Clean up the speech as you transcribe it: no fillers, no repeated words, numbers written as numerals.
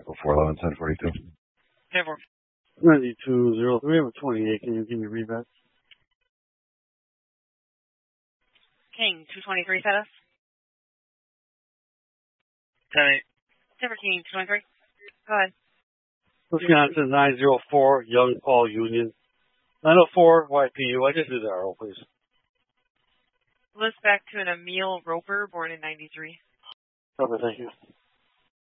411, 1042. 10-4. 9203 over 28. Can you give me a read back? King 223 status. 10-8. Denver King 223. Go ahead. Wisconsin 904 Young Paul Union. 904 YPU. I just did the RO, please. List back to an Emil Roper, born in 93. Okay, thank you.